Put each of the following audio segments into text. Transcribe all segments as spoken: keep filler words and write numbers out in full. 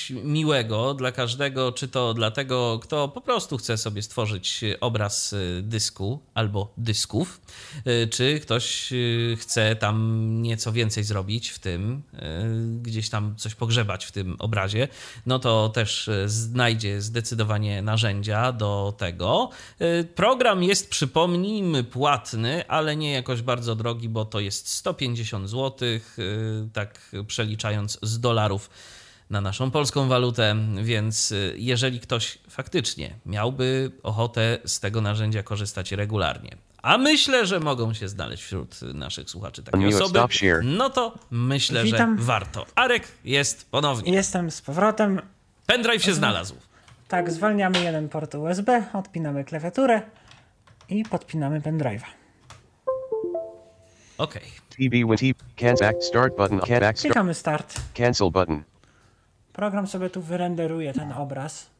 coś miłego dla każdego, czy to dla tego, kto po prostu chce sobie stworzyć obraz dysku albo dysków, czy ktoś chce tam nieco więcej zrobić w tym, gdzieś tam coś pogrzebać w tym obrazie, no to też znajdzie zdecydowanie narzędzia do tego. Program jest, przypomnijmy, płatny, ale nie jakoś bardzo drogi, bo to jest sto pięćdziesiąt złotych, tak przeliczając z dolarów na naszą polską walutę, więc jeżeli ktoś faktycznie miałby ochotę z tego narzędzia korzystać regularnie, a myślę, że mogą się znaleźć wśród naszych słuchaczy takie osoby, no to myślę, Witam. że warto. Arek jest ponownie. Jestem z powrotem. Pendrive się znalazł. Tak, zwalniamy jeden port U S B, odpinamy klawiaturę i podpinamy pendrive'a. Okej. Okay. Klikamy start. Cancel button. Program sobie tu wyrenderuje ten obraz.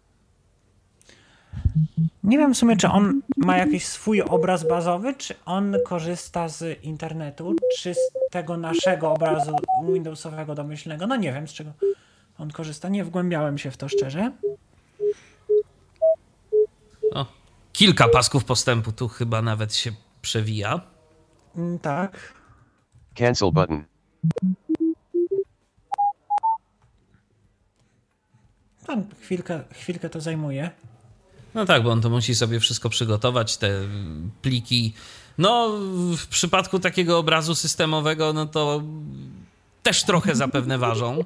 Nie wiem w sumie, czy on ma jakiś swój obraz bazowy, czy on korzysta z internetu, czy z tego naszego obrazu Windowsowego domyślnego. No nie wiem, z czego on korzysta. Nie wgłębiałem się w to szczerze. O, kilka pasków postępu tu chyba nawet się przewija. Mm, tak. Cancel button. To chwilkę, chwilkę to zajmuje. No tak, bo on to musi sobie wszystko przygotować, te pliki. No, w przypadku takiego obrazu systemowego, no to też trochę zapewne ważą.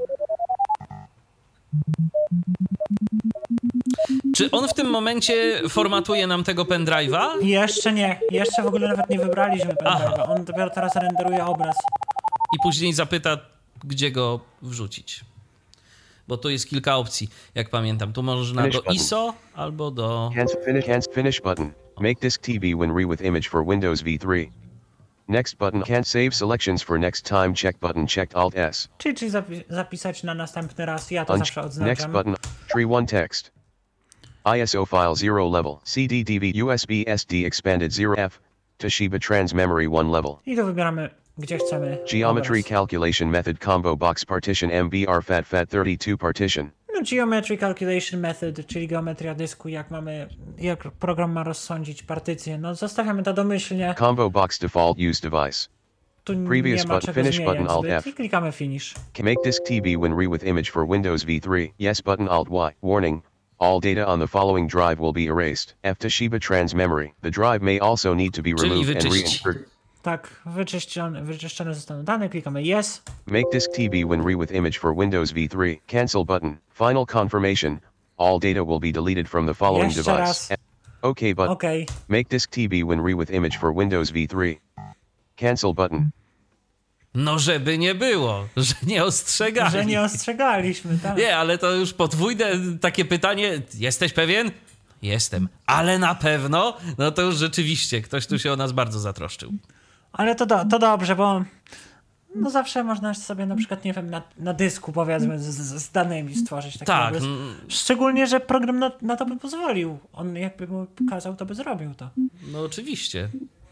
Czy on w tym momencie formatuje nam tego pendrive'a? Jeszcze nie. Jeszcze w ogóle nawet nie wybraliśmy pendrive'a. On dopiero teraz renderuje obraz. I później zapyta, gdzie go wrzucić. Bo tu jest kilka opcji, jak pamiętam. Tu można finish do button. I S O albo do... Cancel, finish, cancel, finish button. Make disk T B when re with image for Windows V three. Next button. Can't save selections for next time. Check button checked Alt S. Czyli, czyli zapi- zapisać na następny raz. Ja to Un- zawsze odznaczam. Next button. Tree one text. I S O file zero level. C D D V U S B S D expanded zero F. Toshiba Trans Memory one level. I tu wybieramy, gdzie chcemy. Geometry obraz. calculation method combo box partition M B R FAT FAT thirty-two partition. No, Geometry calculation method, czyli geometria dysku, jak mamy, jak program ma rozsądzić partycję. No, zostawiamy to domyślnie. Combo box default use device. Tu Previous nie ma button, czego finish zmieniać button, Alt zbyt. F. I klikamy finish. Make disk T B when re with image for Windows V three. Yes button Alt Y. Warning. All data on the following drive will be erased. F Toshiba Trans Memory. The drive may also need to be removed and reinserted. Tak, wyczyszczone, wyczyszczone zostaną dane, klikamy yes. Make disk T B when re with image for Windows V three. Cancel button. Final confirmation. All data will be deleted from the following Jeszcze device. raz. OK button. Okay. Make disk T B when re with image for Windows V three. Cancel button. No żeby nie było, że nie ostrzegali. Że nie ostrzegaliśmy, tak. Nie, ale to już podwójne takie pytanie. Jesteś pewien? Jestem. Ale na pewno? No to już rzeczywiście ktoś tu się o nas bardzo zatroszczył. Ale to, do, to dobrze, bo no zawsze można sobie na przykład, nie wiem, na, na dysku powiedzmy z, z, z danymi stworzyć taki tak. obraz. Szczególnie, że program na, na to by pozwolił. On jakby mu kazał, to by zrobił to. No oczywiście.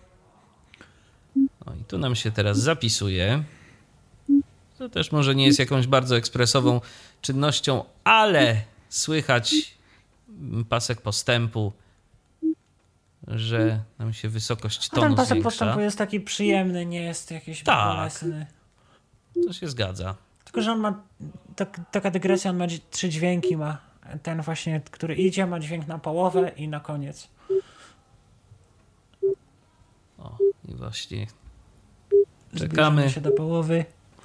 No i tu nam się teraz zapisuje. To też może nie jest jakąś bardzo ekspresową czynnością, ale słychać pasek postępu, że nam się wysokość tonu A ten pasek zwiększa. postępu jest taki przyjemny, nie jest jakiś tak, bolesny. To się zgadza. Tylko, że on ma, tak, taka dygresja, on ma trzy dźwięki, ma ten właśnie, który idzie, ma dźwięk na połowę i na koniec. O, i właśnie Zbliżamy czekamy. się do połowy.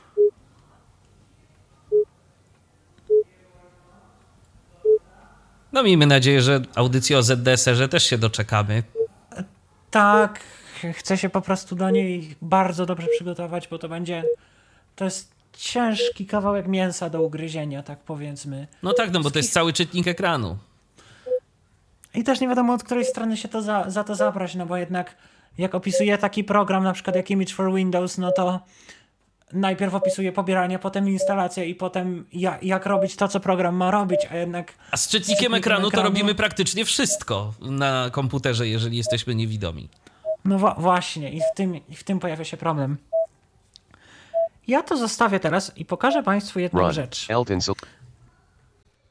No miejmy nadzieję, że audycji o Z D S R-ze też się doczekamy. Tak, chcę się po prostu do niej bardzo dobrze przygotować, bo to będzie, to jest ciężki kawałek mięsa do ugryzienia, tak powiedzmy. No tak, no bo to jest cały czytnik ekranu. I też nie wiadomo, od której strony się to za, za to zabrać, no bo jednak jak opisuję taki program, na przykład jak Image for Windows, no to najpierw opisuję pobieranie, potem instalację i potem ja, jak robić to, co program ma robić, a jednak... A z czytnikiem, z czytnikiem ekranu, ekranu to robimy praktycznie wszystko na komputerze, jeżeli jesteśmy niewidomi. No wa- właśnie i w tym, i w tym pojawia się problem. Ja to zostawię teraz i pokażę Państwu jedną Run. rzecz. Elton, so-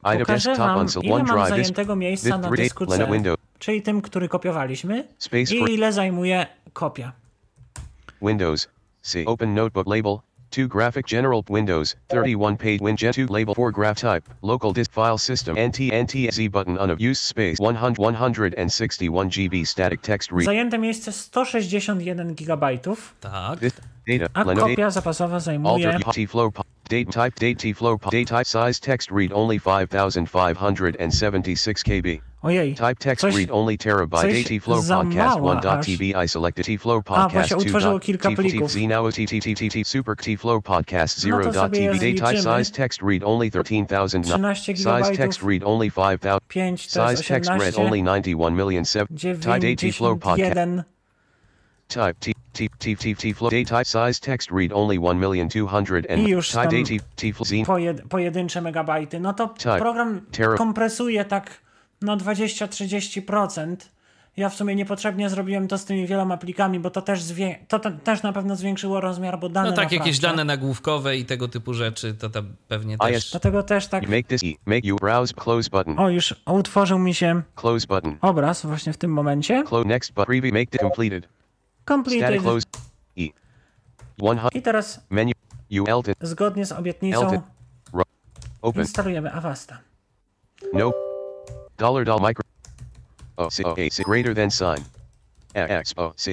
pokażę wam, ile mam zajętego miejsca na dysku C, czyli tym, który kopiowaliśmy, i ile zajmuje kopia. Windows, C. Open Notebook Label, two Graphic General Windows, thirty-one page Winget two Label four Graph Type, Local Disk File System, N T N T Z Button Unused Use Space, one hundred sixty-one gigabytes Static Text Read. Zajęte miejsce sto sześćdziesiąt jeden gigabajtów, Tak. Data, a kopia zapasowa zajmuje... Alter T-Flow, date type, date T-Flow, date type size text read only five thousand five hundred seventy-six kilobytes. Ojej, Type text coś, read only terabyte coś date Flow za podcast mała one dot aż. T V I selected T-Flow A, podcast właśnie utworzyło kilka two plików. Z now T T T T T super T-Flow podcast No zero to dot sobie T V je date type zliczymy. size text read only thirteen thousand trzynaście size text gigabajtów, read only five thousand pięć to jest size text read osiemnaście, only ninety-one million seven type date T-Flow podcast dziewięćdziesiąt jeden, type T T T T T Flow date type size text read only one million two hundred and i już type tam date T T Flow Z pojed, pojedyncze megabajty. No to Type. program Tera- kompresuje tak no dwadzieścia do trzydziestu procent. Ja w sumie niepotrzebnie zrobiłem to z tymi wieloma plikami, bo to też, zwię- to te- też na pewno zwiększyło rozmiar, bo dane No tak, naprawdę. jakieś dane nagłówkowe i tego typu rzeczy, to tam pewnie też... Dlatego też tak... make this e make you browse close button O, już utworzył mi się close button obraz właśnie w tym momencie. close next but preview make it completed static Completed. close e one hundred I teraz menu U L zgodnie z obietnicą Elton. open instalujemy Avasta. no dollar doll micro oh c o a c greater than sign x o c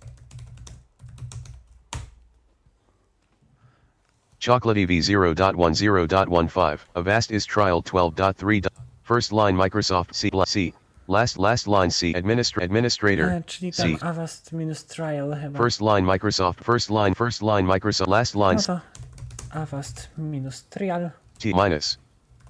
Chocolate E V zero point ten point fifteen Avast is trial twelve point three first line Microsoft C C last last line C administr administrator E, czyli tam C Avast minus trial chyba. first line Microsoft first line first line Microsoft last line No to Avast minus trial. T minus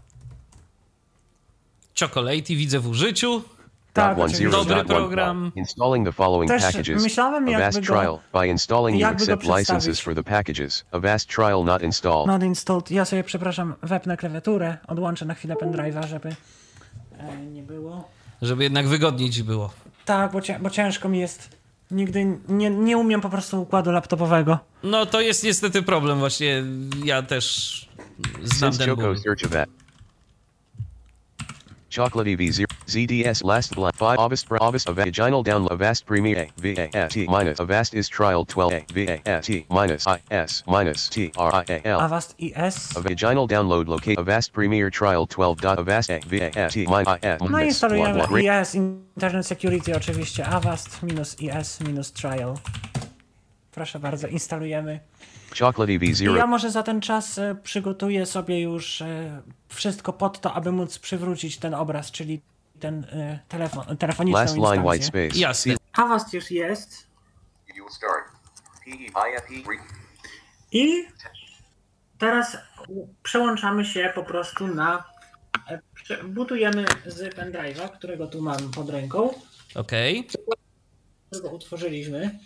Chocolate widzę w użyciu. Tak, one oczywiście. zero Dobry dot one program. installing the following Też packages myślałem, jakby Avast go- trial by installing you jakby go accept licenses przedstawić. for the packages Avast trial not installed Not installed. Ja sobie, przepraszam, wepnę klawiaturę, odłączę na chwilę pendrive'a, żeby e, nie było. Żeby jednak wygodniej ci było. Tak, bo, cię, bo ciężko mi jest. Nigdy nie, nie umiem po prostu układu laptopowego. No to jest niestety problem właśnie. Ja też znam Since ten Choco ból. search Avast Chocolate E V zero Z D S last line five Avast Avast Vaginal download Avast Premier A V A T minus Avast is trial twelve A V A T minus I S minus T R I A L Avast I S. A vaginal download locate Avast Premier trial twelve Avast A V A T minus I S No i instalujemy one, one, I S, Internet Security oczywiście, Avast minus I S minus trial. Proszę bardzo, instalujemy. Chocolate E V I ja zero może za ten czas e, przygotuję sobie już e, wszystko pod to, aby móc przywrócić ten obraz, czyli ten e, telefon, telefoniczną last line white instancję. space Jasne. Avast już jest. You will start. P E I F E re- I teraz przełączamy się po prostu na... e, prze- Bootujemy z pendrive'a, którego tu mam pod ręką, Okej. którego utworzyliśmy.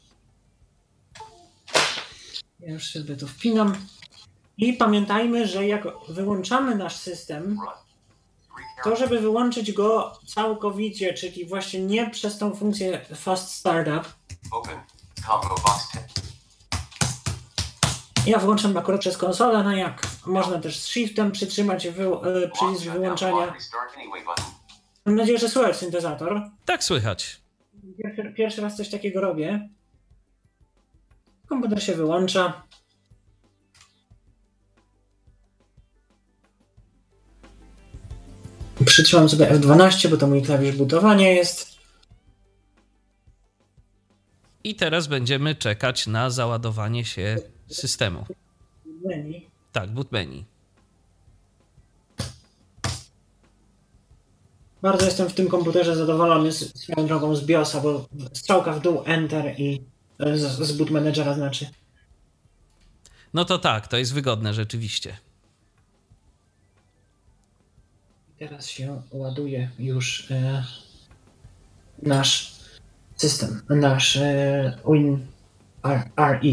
Ja już sobie to wpinam. I pamiętajmy, że jak wyłączamy nasz system, to żeby wyłączyć go całkowicie, czyli właśnie nie przez tą funkcję Fast Startup. Open. Combo box ten. Ja włączam akurat przez konsolę, no jak można też z Shiftem przytrzymać wy, y, przycisk wyłączania. Restart anyway button. Mam nadzieję, że słychać syntezator. Tak słychać. Pierwszy, pierwszy raz coś takiego robię. Komputer się wyłącza. Przytrzymam sobie F dwanaście, bo to mój klawisz bootowania jest. I teraz będziemy czekać na załadowanie się systemu. Menu. Tak, boot menu. Bardzo jestem w tym komputerze zadowolony z, swoją drogą z BIOSa, bo strzałka w dół, Enter i z, z boot managera znaczy. No to tak, to jest wygodne rzeczywiście. Teraz się ładuje już e, nasz system, nasz e, Win R, RE.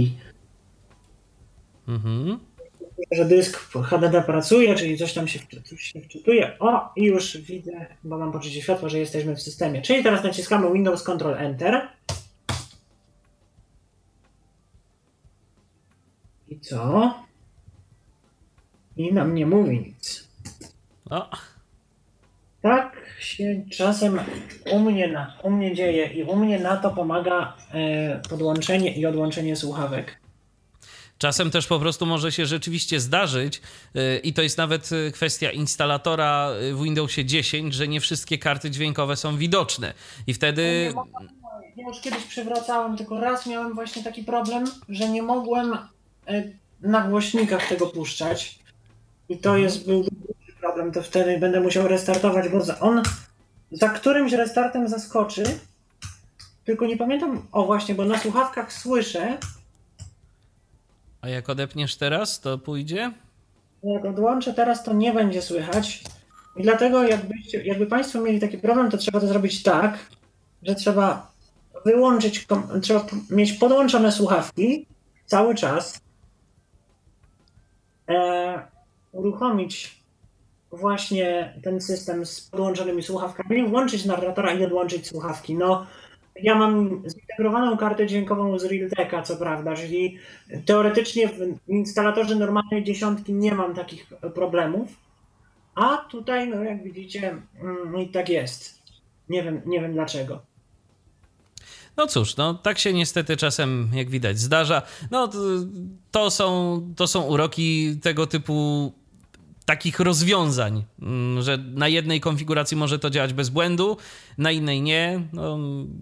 Mhm. Że dysk H D D pracuje, czyli coś tam się, coś się wczytuje. O, i już widzę, bo mam poczucie światła, że jesteśmy w systemie. Czyli teraz naciskamy Windows Control Enter. I co? I nam nie mówi nic. O, Tak się czasem u mnie, na, u mnie dzieje i u mnie na to pomaga e, podłączenie i odłączenie słuchawek. czasem też po prostu może się rzeczywiście zdarzyć yy, i to jest nawet yy, kwestia instalatora w Windowsie dziesięć, że nie wszystkie karty dźwiękowe są widoczne i wtedy... Nie mogłem, ja już kiedyś przywracałem, tylko raz miałem właśnie taki problem, że nie mogłem e, na głośnikach tego puszczać i to jest był duży problem, to wtedy będę musiał restartować, bo za- on za którymś restartem zaskoczy, tylko nie pamiętam, o właśnie, bo na słuchawkach słyszę, A jak odepniesz teraz, to pójdzie? jak odłączę teraz, to nie będzie słychać. I dlatego jakbyście, jakby Państwo mieli taki problem, to trzeba to zrobić tak, że trzeba wyłączyć, kom- trzeba p- mieć podłączone słuchawki cały czas, e, uruchomić właśnie ten system z podłączonymi słuchawkami, włączyć narratora i odłączyć słuchawki. No, ja mam zintegrowaną kartę dźwiękową z Realteka, co prawda, czyli teoretycznie w instalatorze normalnej dziesiątki nie mam takich problemów, a tutaj, no jak widzicie, mm, i tak jest. Nie wiem, nie wiem dlaczego. No cóż, no tak się niestety czasem, jak widać, zdarza. No to, to są, to są uroki tego typu takich rozwiązań, mm, że na jednej konfiguracji może to działać bez błędu, na innej nie. No,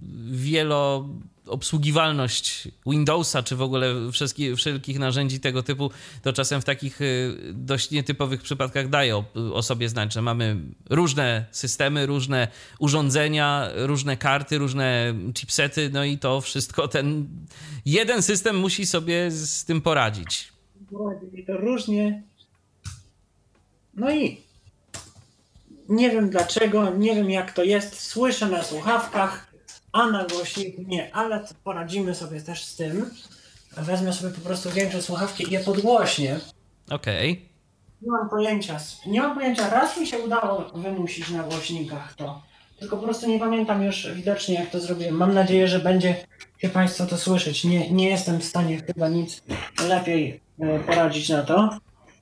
wieloobsługiwalność Windowsa, czy w ogóle wszelkich, wszelkich narzędzi tego typu, to czasem w takich y, dość nietypowych przypadkach daje o, o sobie znać, że mamy różne systemy, różne urządzenia, różne karty, różne chipsety, no i to wszystko, ten jeden system musi sobie z tym poradzić. I to różnie. No i nie wiem dlaczego, nie wiem jak to jest. Słyszę na słuchawkach, a na głośniku nie, ale poradzimy sobie też z tym. Wezmę sobie po prostu większe słuchawki i je podgłośnię. Okej. Okay. Nie mam pojęcia. Nie mam pojęcia. Raz mi się udało wymusić na głośnikach to. Tylko po prostu nie pamiętam już widocznie jak to zrobiłem. Mam nadzieję, że będzie się Państwo to słyszeć. Nie, nie jestem w stanie chyba nic lepiej poradzić na to.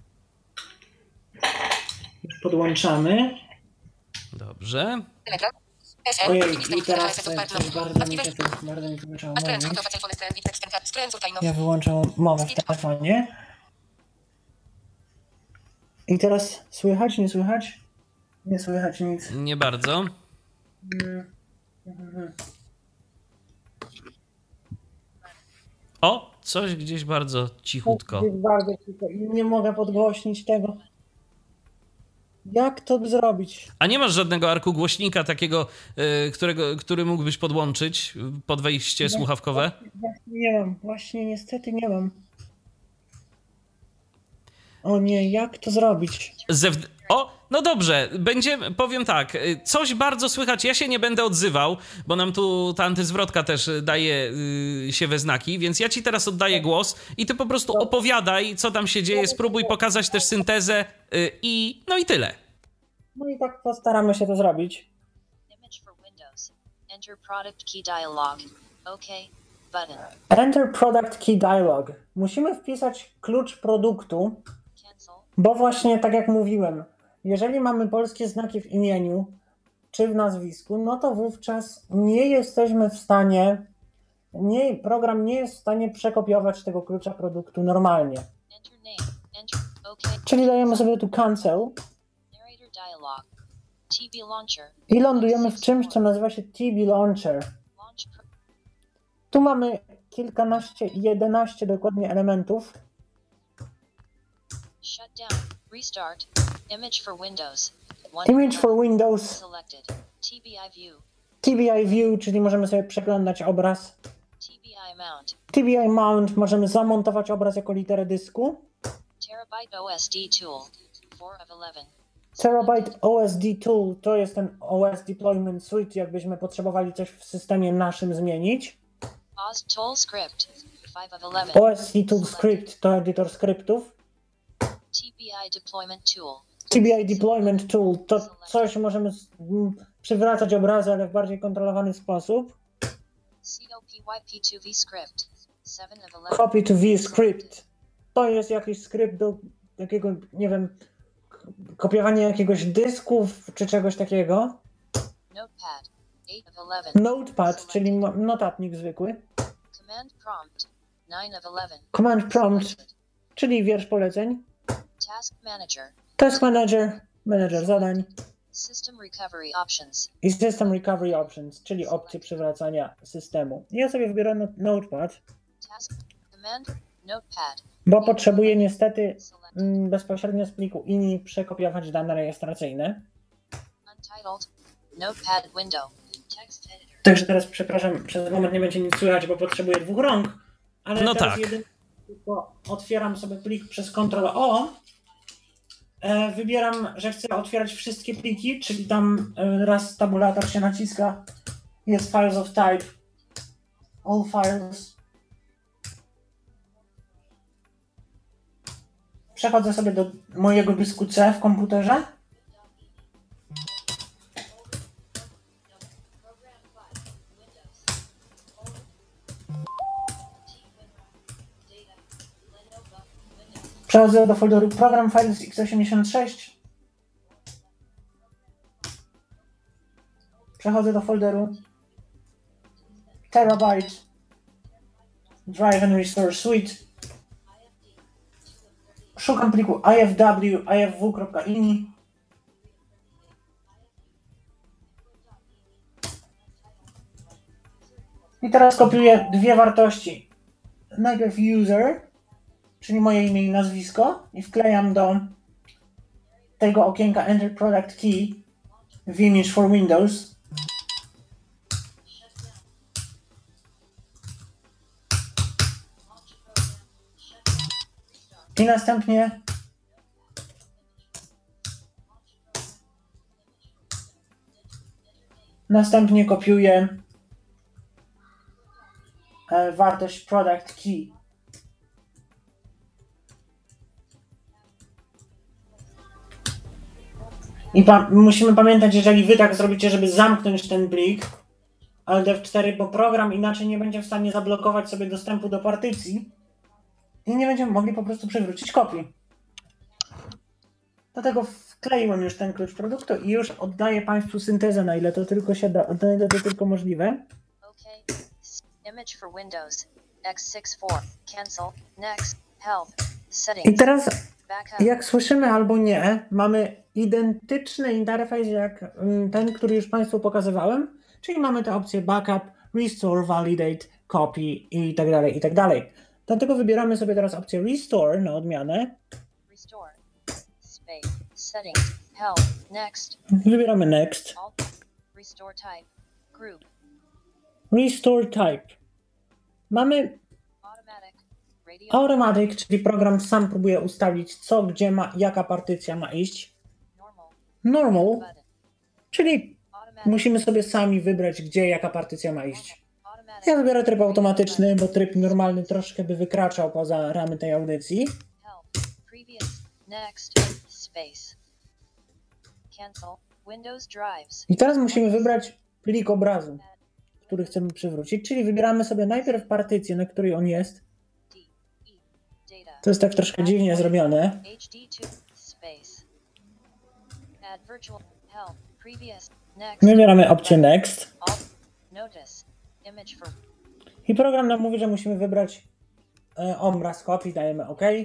Już podłączamy. Dobrze. Ojej, i teraz coś bardzo mi się tu, bardzo mi tu zaczęło mówić. Ja wyłączam mowę w telefonie. I teraz słychać, nie słychać? Nie słychać nic. Nie bardzo. O, coś gdzieś bardzo cichutko. Jest bardzo cicho i nie mogę podgłośnić tego. Jak to zrobić? A nie masz żadnego arku głośnika takiego, yy, którego, który mógłbyś podłączyć pod wejście Nie, słuchawkowe? Właśnie nie mam, właśnie niestety nie mam. O nie, jak to zrobić? Zewn- o, no dobrze, będzie, powiem tak, coś bardzo słychać, ja się nie będę odzywał, bo nam tu ta antyzwrotka też daje yy, się we znaki, więc ja ci teraz oddaję głos i ty po prostu opowiadaj, co tam się dzieje, spróbuj pokazać też syntezę yy, i no i tyle. No i tak postaramy się to zrobić. Image for Windows. Enter product key dialog. OK. Button. Enter product key dialog. Musimy wpisać klucz produktu, Cancel. bo właśnie tak jak mówiłem, jeżeli mamy polskie znaki w imieniu czy w nazwisku, no to wówczas nie jesteśmy w stanie, nie, program nie jest w stanie przekopiować tego klucza produktu normalnie. Enter name. Enter. OK. Czyli dajemy sobie tu cancel Narrator dialog. T B launcher. i lądujemy w czymś, co nazywa się T B Launcher. Launch. Pro- Tu mamy kilkanaście, jedenaście dokładnie elementów. Shut down. Restart. Image for Windows. One. Image for Windows, Selected. T B I view. T B I View, czyli możemy sobie przeglądać obraz. T B I mount. T B I Mount, możemy zamontować obraz jako literę dysku. Terabyte O S D tool. four of eleven. Terabyte O S D Tool, to jest ten O S Deployment Suite, jakbyśmy potrzebowali coś w systemie naszym zmienić. O S tool script. five of eleven. O S D Tool Script to edytor skryptów. T B I deployment tool. T B I Deployment Tool to coś, możemy z- m, przywracać obrazy, ale w bardziej kontrolowany sposób. C O P Y P two V script. seven of eleven. Copy to V Script to jest jakiś skrypt do takiego, nie wiem, kopiowanie jakiegoś dysków czy czegoś takiego. Notepad. eight of eleven. Notepad, czyli mo- notatnik zwykły. Command prompt. nine of eleven. Command prompt, czyli wiersz poleceń. Task manager. Task manager, manager zadań. System recovery options. I system recovery options, czyli opcje przywracania systemu. Ja sobie wybiorę not- Notepad, Task. Command. Notepad. bo potrzebuję niestety Select. mm, bezpośrednio z pliku I N I przekopiować dane rejestracyjne. Untitled. Notepad window. Text editor. Także teraz, przepraszam, przez moment nie będzie nic słychać, bo potrzebuję dwóch rąk. Ale No teraz tak. jedynie tylko otwieram sobie plik przez Ctrl O. E, wybieram, że chcę otwierać wszystkie pliki, czyli tam e, raz tabulator się naciska, jest files of type, all files. Przechodzę sobie do mojego dysku C w komputerze. Przechodzę do folderu Program Files x osiemdziesiąt sześć. Przechodzę do folderu Terabyte Drive and Restore Suite. Szukam pliku I F W I F W kropka I N I. I teraz kopiuję dwie wartości. Najpierw user, czyli moje imię i nazwisko, i wklejam do tego okienka Enter Product Key w Image for Windows. I następnie następnie kopiuję e, wartość Product Key. I pa- musimy pamiętać, jeżeli wy tak zrobicie, żeby zamknąć ten plik, Alt F cztery, bo program inaczej nie będzie w stanie zablokować sobie dostępu do partycji i nie będziemy mogli po prostu przywrócić kopii. Dlatego wkleiłem już ten klucz produktu i już oddaję Państwu syntezę, na ile to tylko się da, na ile to tylko możliwe. OK. S- Image for Windows. X sixty-four. Cancel. Next. Health. I Settings. teraz, Backup. jak słyszymy albo nie, mamy identyczny interfejs jak mm, ten, który już Państwu pokazywałem, czyli mamy te opcje backup, restore, validate, copy i tak dalej, i tak dalej. Dlatego wybieramy sobie teraz opcję restore na odmianę. Restore. Space. Settings. Health. Next. Wybieramy next. Alt. Restore type. Group. Restore type. Mamy Automatic. Radio. automatic, czyli program sam próbuje ustalić co, gdzie ma, jaka partycja ma iść. Normal. Normal, Button. czyli Automatic. musimy sobie sami wybrać, gdzie jaka partycja ma iść. Automatic. Ja wybiorę tryb automatyczny, bo tryb normalny troszkę by wykraczał poza ramy tej audycji. Help. Previous. Next. Space. Cancel. Windows drives. I teraz musimy wybrać plik obrazu, który chcemy przywrócić, czyli wybieramy sobie najpierw partycję, na której on jest. D. E. Data. To jest tak troszkę dziwnie zrobione. H D two. Space. Add virtual. Help. Previous. Next. Wybieramy opcję next. Alt. Notice. Image for. I program nam mówi, że musimy wybrać e, obraz kopii, dajemy OK. H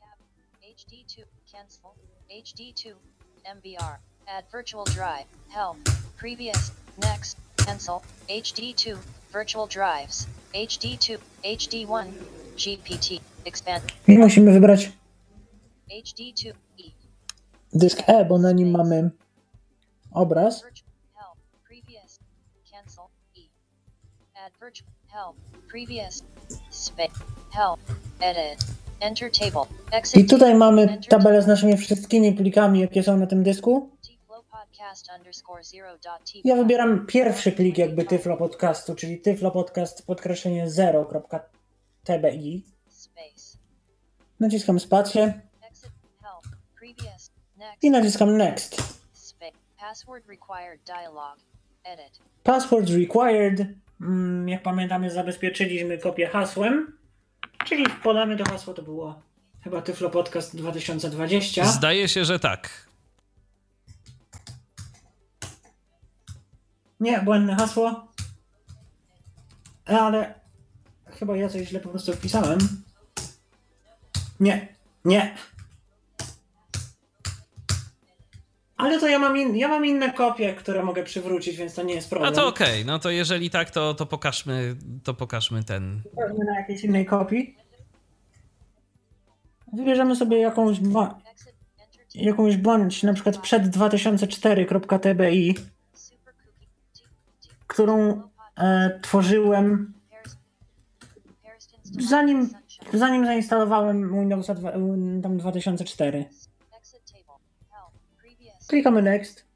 D two. Cancel. H D two. M B R. Add virtual drive. Help. Previous. Next. Cancel. H D two. Virtual drives. H D two. H D one. G P T. Expand. I musimy wybrać H D two. E. dysk E, bo na nim mamy obraz. Virtual. Help. Previous. Cancel. E. Add virtual. Help. Previous. Space. Help. Edit. Enter table. Exit. I tutaj mamy Enter tabelę z naszymi wszystkimi plikami, jakie są na tym dysku. Tyflo podcast underscore zero dot t. Ja wybieram pierwszy plik jakby Tyflo Podcastu, czyli Tyflo Podcast podkreślenie zero kropka t b i. Space. Naciskam spację Exit. Help. Previous. Next. i naciskam next. Space. Password required dialog. Edit. Password required. Mm, Jak pamiętamy, zabezpieczyliśmy kopię hasłem, czyli podamy to hasło, to było chyba Tyflo Podcast dwa tysiące dwadzieścia. Zdaje się, że tak. Nie, błędne hasło. Ale chyba ja coś źle po prostu wpisałem. Nie, nie. Ale to ja mam, in, ja mam inne kopie, które mogę przywrócić, więc to nie jest A problem. to okej, okay. No to jeżeli tak, to, to pokażmy, to pokażmy ten. Pewnie na jakiejś innej kopii. Wybierzemy sobie jakąś, ba- jakąś bądź, na przykład przed dwa tysiące cztery kropka t b i, którą e, tworzyłem zanim, zanim zainstalowałem Windowsa dwa, tam dwa tysiące cztery. Klikamy Next.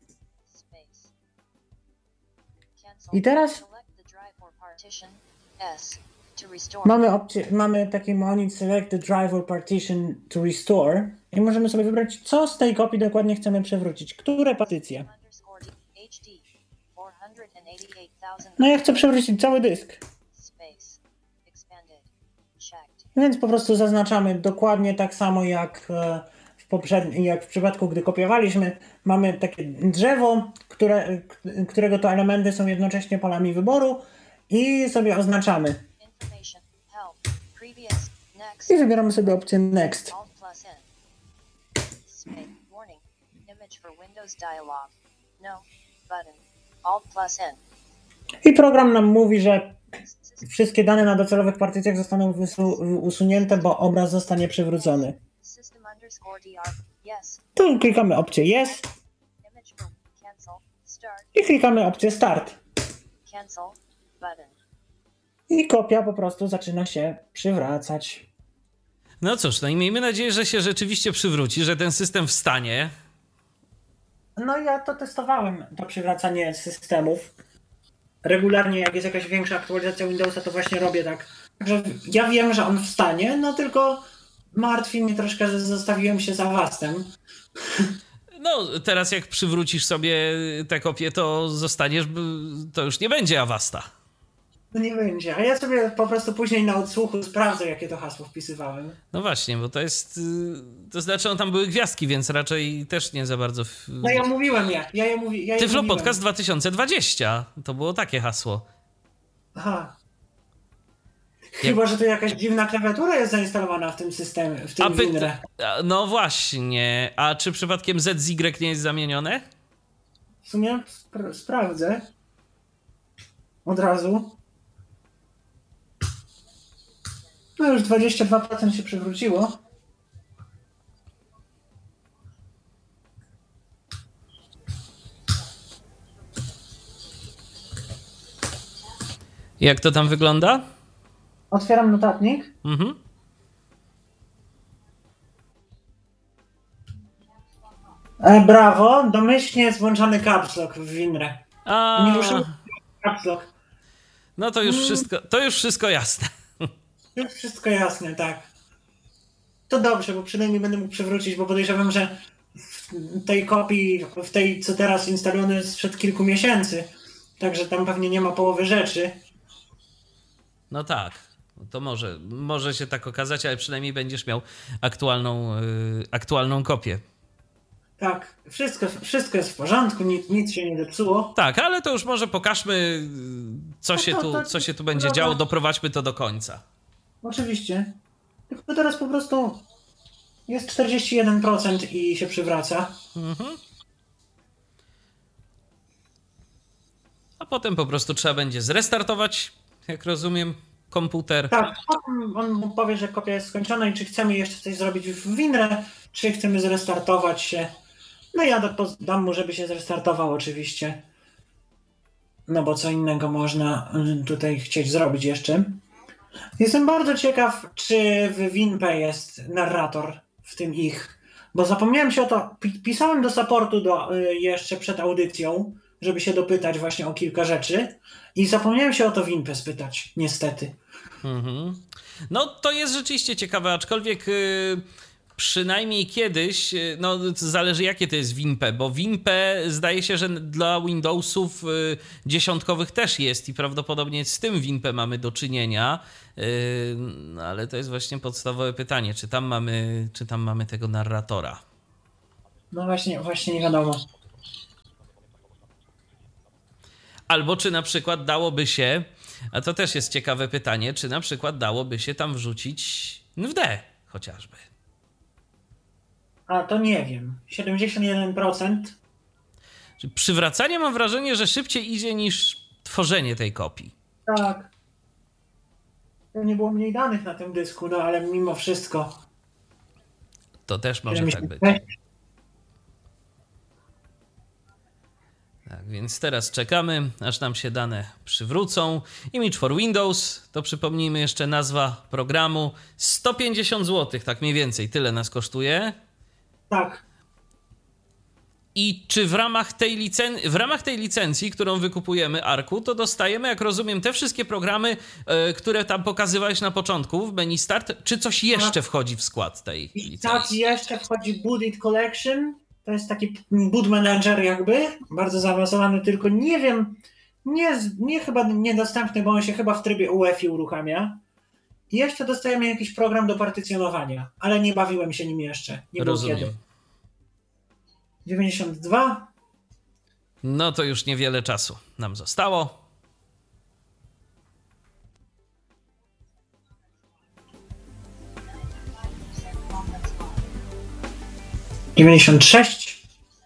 I teraz mamy opcję, mamy taki monit Select the drive or partition to restore i możemy sobie wybrać, co z tej kopii dokładnie chcemy przewrócić, które partycje. No ja chcę przewrócić cały dysk. Więc po prostu zaznaczamy dokładnie tak samo jak w poprzednim, jak w przypadku, gdy kopiowaliśmy. Mamy takie drzewo, które, którego to elementy są jednocześnie polami wyboru i sobie oznaczamy. I wybieramy sobie opcję Next. I program nam mówi, że wszystkie dane na docelowych partycjach zostaną wysu- usunięte, bo obraz zostanie przywrócony. Tu klikamy opcję Yes i klikamy opcję Start. I kopia po prostu zaczyna się przywracać. No cóż, no i miejmy nadzieję, że się rzeczywiście przywróci, że ten system wstanie. No ja to testowałem, to przywracanie systemów. Regularnie, jak jest jakaś większa aktualizacja Windowsa, to właśnie robię tak. Także ja wiem, że on wstanie, no tylko martwi mnie troszkę, że zostawiłem się za Avastem. No teraz jak przywrócisz sobie tę kopię, to zostaniesz, to już nie będzie Avasta. No nie będzie, a ja sobie po prostu później na odsłuchu sprawdzę, jakie to hasło wpisywałem. No właśnie, bo to jest, to znaczy, no tam były gwiazdki, więc raczej też nie za bardzo... W... No ja mówiłem je, ja je, mówi, ja je Tyflo mówiłem. Podcast dwa tysiące dwadzieścia, to było takie hasło. Aha. Chyba, że to jakaś dziwna klawiatura jest zainstalowana w tym systemie, w tym A pyta... Winre. No właśnie, a czy przypadkiem Z z Y nie jest zamienione? W sumie spra- sprawdzę. Od razu. No już dwadzieścia dwa procent się przywróciło. Jak to tam wygląda? Otwieram notatnik. Mhm. E, brawo, domyślnie jest włączony caps lock w Winre. A... Nie ruszył caps lock. No to już wszystko, to już wszystko jasne. Już wszystko jasne, tak. To dobrze, bo przynajmniej będę mógł przywrócić, bo podejrzewam, że w tej kopii, w tej co teraz instalowany jest sprzed kilku miesięcy. Także tam pewnie nie ma połowy rzeczy. No tak, to może, może się tak okazać, ale przynajmniej będziesz miał aktualną, yy, aktualną kopię. Tak, wszystko, wszystko jest w porządku, nic, nic się nie zepsuło. Tak, ale to już może pokażmy, co, No się, to- tu, to- co się tu będzie no działo, to- doprowadźmy to do końca. Oczywiście. Tylko teraz po prostu jest czterdzieści jeden procent i się przywraca. Mhm. A potem po prostu trzeba będzie zrestartować, jak rozumiem, komputer. Tak, potem on mu powie, że kopia jest skończona i czy chcemy jeszcze coś zrobić w Winre, czy chcemy zrestartować się. No ja da- dam mu, żeby się zrestartował oczywiście. No bo co innego można y, tutaj chcieć zrobić jeszcze. Jestem bardzo ciekaw, czy w WinPay jest narrator w tym ich. Bo zapomniałem się o to, pi- pisałem do supportu do, y, jeszcze przed audycją, żeby się dopytać właśnie o kilka rzeczy. I zapomniałem się o to WinPay spytać, niestety. Mhm. No to jest rzeczywiście ciekawe, aczkolwiek yy, przynajmniej kiedyś, yy, no to zależy jakie to jest WinPe, bo WinPe zdaje się, że dla Windowsów yy, dziesiątkowych też jest i prawdopodobnie z tym WinPe mamy do czynienia, yy, no, ale to jest właśnie podstawowe pytanie, czy tam mamy, czy tam mamy tego narratora. No właśnie, właśnie nie wiadomo. Albo czy na przykład dałoby się, a to też jest ciekawe pytanie, czy na przykład dałoby się tam wrzucić N V D chociażby. A to nie wiem. siedemdziesiąt jeden procent. Przywracanie mam wrażenie, że szybciej idzie niż tworzenie tej kopii. Tak. Nie było mniej danych na tym dysku, no ale mimo wszystko. To też może tak być. Tak, więc teraz czekamy, aż nam się dane przywrócą. Image for Windows, to przypomnijmy jeszcze nazwa programu. sto pięćdziesiąt złotych, tak mniej więcej, tyle nas kosztuje. Tak. I czy w ramach tej licencji, w ramach tej licencji, którą wykupujemy, Arku, to dostajemy, jak rozumiem, te wszystkie programy, yy, które tam pokazywałeś na początku w menu Start, czy coś jeszcze wchodzi w skład tej I licencji? tak, jeszcze wchodzi Boot It Collection. To jest taki boot manager jakby, bardzo zaawansowany, tylko nie wiem, nie, nie chyba niedostępny, bo on się chyba w trybie U E F I uruchamia. I jeszcze dostajemy jakiś program do partycjonowania, ale nie bawiłem się nim jeszcze. Nie było Rozumiem. kiedy. dziewięćdziesiąt dwa. No to już niewiele czasu nam zostało. dziewięćdziesiąt sześć.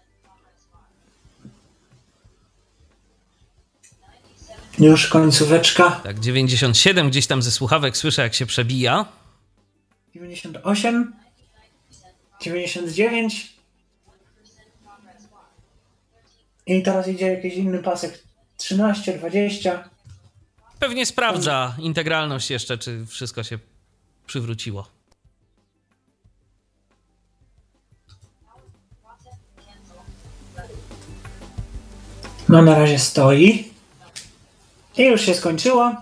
Już końcóweczka. Tak, dziewięćdziesiąt siedem, gdzieś tam ze słuchawek słyszę, jak się przebija. dziewięćdziesiąt osiem. dziewięćdziesiąt dziewięć. I teraz idzie jakiś inny pasek. trzynaście, dwadzieścia. Pewnie sprawdza integralność jeszcze, czy wszystko się przywróciło. No na razie stoi. I już się skończyło.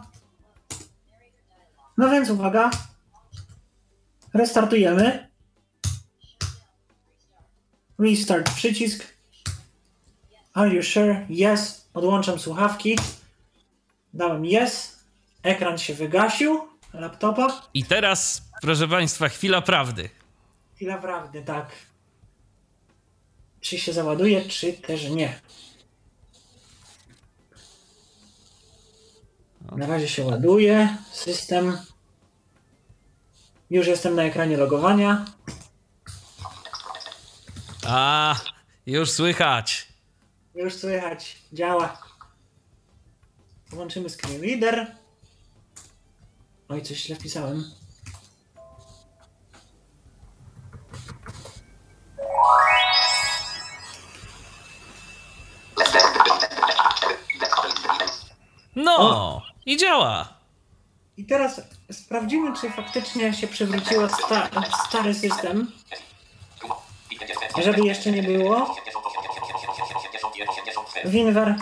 No więc uwaga. Restartujemy. Restart przycisk. Are you sure? Yes. Podłączam słuchawki. Dałem yes. Ekran się wygasił. Laptopa. I teraz, proszę Państwa, chwila prawdy. Chwila prawdy, tak. Czy się załaduje, czy też nie. Na razie się ładuje. System. Już jestem na ekranie logowania. A, już słychać. Już słychać. Działa. Włączymy screen reader. Oj, coś źle wpisałem. No, O! i działa. I teraz sprawdzimy, czy faktycznie się przywrócił sta stary system. Żeby jeszcze nie było. WinWare.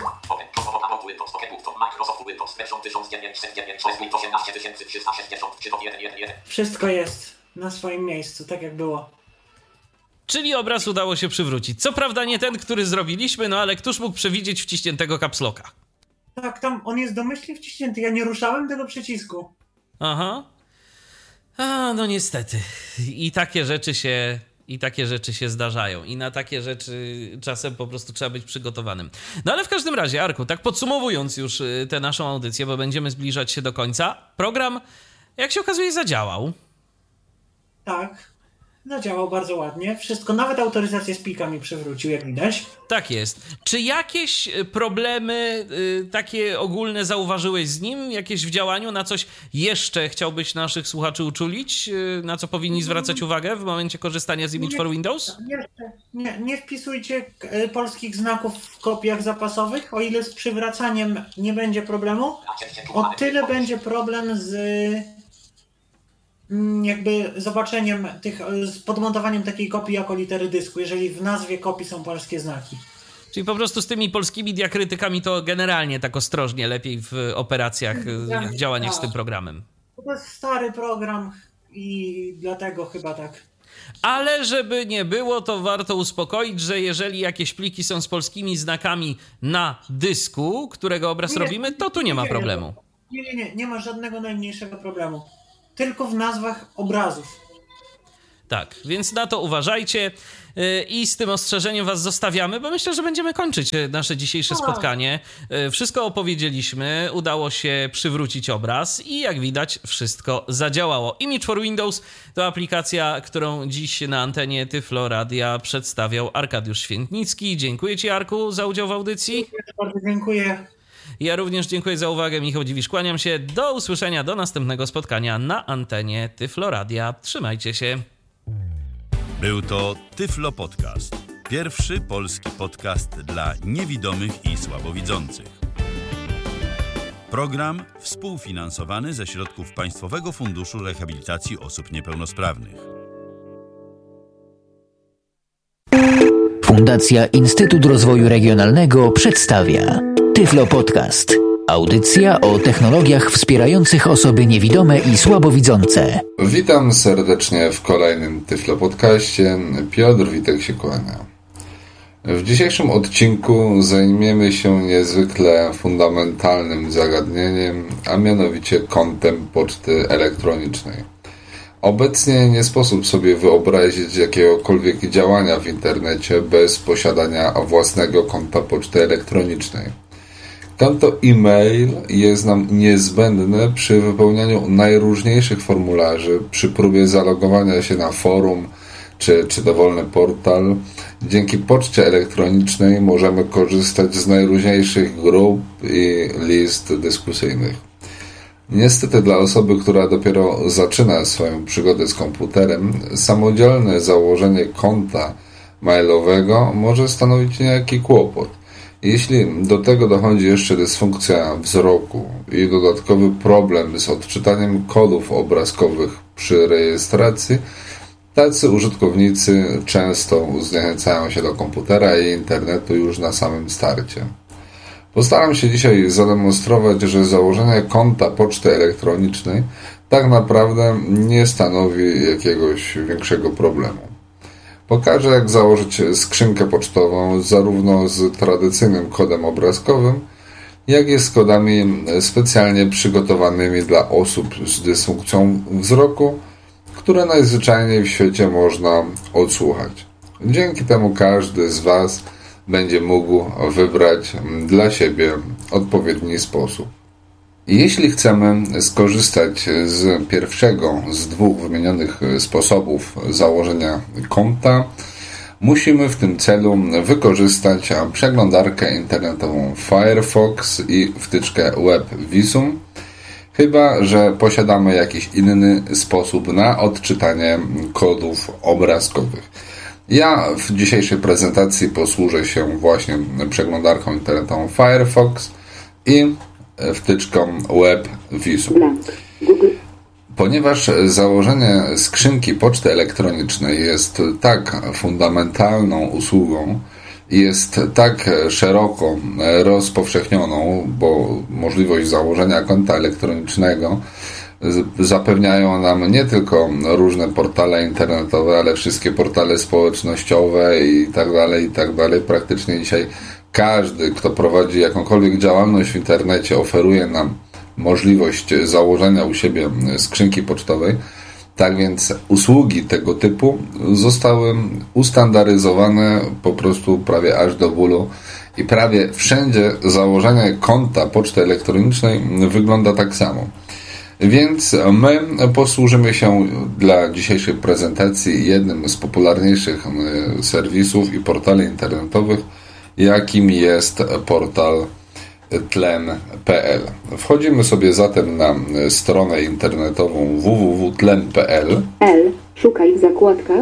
Wszystko jest na swoim miejscu, tak jak było. Czyli obraz udało się przywrócić. Co prawda nie ten, który zrobiliśmy, no ale któż mógł przewidzieć wciśniętego kapsloka? Tak, tam on jest domyślnie wciśnięty. Ja nie ruszałem tego przycisku. Aha. A, no niestety. I takie rzeczy się... I takie rzeczy się zdarzają. I na takie rzeczy czasem po prostu trzeba być przygotowanym. No ale w każdym razie, Arku, tak podsumowując już tę naszą audycję, bo będziemy zbliżać się do końca, program, jak się okazuje, zadziałał. Tak. Zadziałał bardzo ładnie. Wszystko, nawet autoryzację z plika mi przywrócił, jak widać. Tak jest. Czy jakieś problemy y, takie ogólne zauważyłeś z nim? Jakieś w działaniu? Na coś jeszcze chciałbyś naszych słuchaczy uczulić? Y, na co powinni zwracać uwagę w momencie korzystania z Image for Windows? Jeszcze nie, nie wpisujcie y, polskich znaków w kopiach zapasowych. O ile z przywracaniem nie będzie problemu, o tyle będzie problem z... jakby zobaczeniem tych, z podmontowaniem takiej kopii jako litery dysku, jeżeli w nazwie kopii są polskie znaki. Czyli po prostu z tymi polskimi diakrytykami to generalnie tak ostrożnie, lepiej w operacjach, w działaniach z tym programem. To jest stary program i dlatego chyba tak. Ale żeby nie było, to warto uspokoić, że jeżeli jakieś pliki są z polskimi znakami na dysku, którego obraz Nie, robimy, to tu nie ma nie, problemu. Nie, nie, nie, nie ma żadnego najmniejszego problemu. Tylko w nazwach obrazów. Tak, więc na to uważajcie i z tym ostrzeżeniem was zostawiamy, bo myślę, że będziemy kończyć nasze dzisiejsze spotkanie. Wszystko opowiedzieliśmy, udało się przywrócić obraz i jak widać wszystko zadziałało. Image for Windows to aplikacja, którą dziś na antenie Tyflo Radia przedstawiał Arkadiusz Świętnicki. Dziękuję ci, Arku, za udział w audycji. Bardzo dziękuję. Ja również dziękuję za uwagę. Michał Dziwisz, kłaniam się. Do usłyszenia, do następnego spotkania na antenie Tyflo Radia. Trzymajcie się. Był to Tyflo Podcast. Pierwszy polski podcast dla niewidomych i słabowidzących. Program współfinansowany ze środków Państwowego Funduszu Rehabilitacji Osób Niepełnosprawnych. Fundacja Instytut Rozwoju Regionalnego przedstawia Tyflo Podcast. Audycja o technologiach wspierających osoby niewidome i słabowidzące. Witam serdecznie w kolejnym Tyflo Podcaście. Piotr Witek się kłania. W dzisiejszym odcinku zajmiemy się niezwykle fundamentalnym zagadnieniem, a mianowicie kontem poczty elektronicznej. Obecnie nie sposób sobie wyobrazić jakiegokolwiek działania w internecie bez posiadania własnego konta poczty elektronicznej. Konto e-mail jest nam niezbędne przy wypełnianiu najróżniejszych formularzy, przy próbie zalogowania się na forum czy, czy dowolny portal. Dzięki poczcie elektronicznej możemy korzystać z najróżniejszych grup i list dyskusyjnych. Niestety dla osoby, która dopiero zaczyna swoją przygodę z komputerem, samodzielne założenie konta mailowego może stanowić niejaki kłopot. Jeśli do tego dochodzi jeszcze dysfunkcja wzroku i dodatkowy problem z odczytaniem kodów obrazkowych przy rejestracji, tacy użytkownicy często zniechęcają się do komputera i internetu już na samym starcie. Postaram się dzisiaj zademonstrować, że założenie konta poczty elektronicznej tak naprawdę nie stanowi jakiegoś większego problemu. Pokażę, jak założyć skrzynkę pocztową zarówno z tradycyjnym kodem obrazkowym, jak i z kodami specjalnie przygotowanymi dla osób z dysfunkcją wzroku, które najzwyczajniej w świecie można odsłuchać. Dzięki temu każdy z Was będzie mógł wybrać dla siebie odpowiedni sposób. Jeśli chcemy skorzystać z pierwszego z dwóch wymienionych sposobów założenia konta, musimy w tym celu wykorzystać przeglądarkę internetową Firefox i wtyczkę WebVisum, chyba że posiadamy jakiś inny sposób na odczytanie kodów obrazkowych. Ja w dzisiejszej prezentacji posłużę się właśnie przeglądarką internetową Firefox i wtyczką WebVisum. Ponieważ założenie skrzynki poczty elektronicznej jest tak fundamentalną usługą i jest tak szeroko rozpowszechnioną, bo możliwość założenia konta elektronicznego zapewniają nam nie tylko różne portale internetowe, ale wszystkie portale społecznościowe i tak dalej, i tak dalej. Praktycznie dzisiaj każdy, kto prowadzi jakąkolwiek działalność w internecie, oferuje nam możliwość założenia u siebie skrzynki pocztowej. Tak więc usługi tego typu zostały ustandaryzowane po prostu prawie aż do bólu i prawie wszędzie założenie konta poczty elektronicznej wygląda tak samo. Więc my posłużymy się dla dzisiejszej prezentacji jednym z popularniejszych serwisów i portali internetowych, jakim jest portal tlen kropka p l. Wchodzimy sobie zatem na stronę internetową w w w kropka tlen kropka p l. L. Szukaj w zakładkach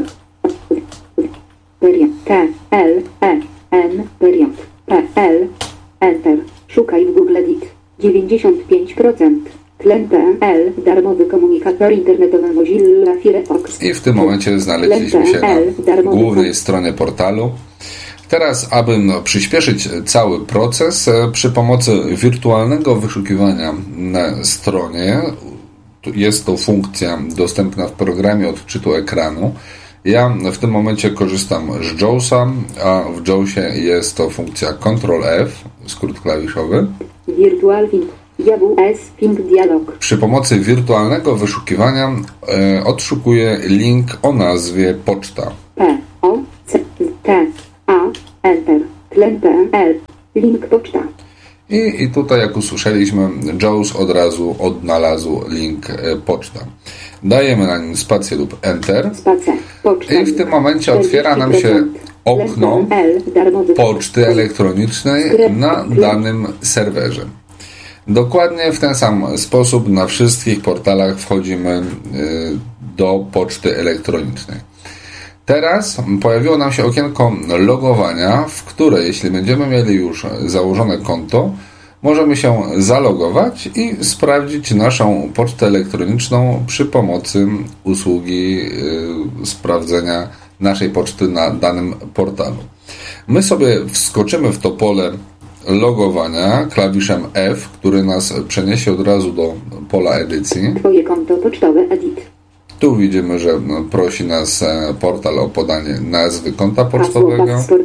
T L E N P L. Enter. Szukaj w Google Edit. dziewięćdziesiąt pięć procent. tlen kropka p l. Darmowy komunikator internetowy Mozilla Firefox. I w tym momencie znaleźliśmy się na głównej stronie portalu. Teraz, aby no, przyspieszyć cały proces, przy pomocy wirtualnego wyszukiwania na stronie, jest to funkcja dostępna w programie odczytu ekranu. Ja w tym momencie korzystam z JAWSa, a w JAWSie jest to funkcja Ctrl F, skrót klawiszowy. Virtual Yahoo S Ping Dialog. Przy pomocy wirtualnego wyszukiwania e, odszukuję link o nazwie poczta. P O C T A Enter. Tlen P L. Link poczta. I, I tutaj, jak usłyszeliśmy, JAWS od razu odnalazł link e, poczta. Dajemy na nim spację lub Enter. Spacja. Poczta. I w tym momencie otwiera nam się okno poczty elektronicznej na danym serwerze. Dokładnie w ten sam sposób na wszystkich portalach wchodzimy do poczty elektronicznej. Teraz pojawiło nam się okienko logowania, w które, jeśli będziemy mieli już założone konto, możemy się zalogować i sprawdzić naszą pocztę elektroniczną przy pomocy usługi yy, sprawdzenia naszej poczty na danym portalu. My sobie wskoczymy w to pole logowania klawiszem F, który nas przeniesie od razu do pola edycji. Twoje konto pocztowe edit. Tu widzimy, że prosi nas portal o podanie nazwy konta pocztowego,